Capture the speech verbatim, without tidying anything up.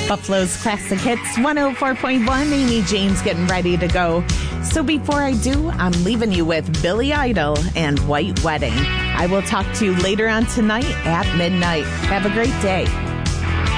Buffalo's Classic Hits one oh four point one. Amy James getting ready to go. So before I do, I'm leaving you with Billy Idol and White Wedding. I will talk to you later on tonight at midnight. Have a great day.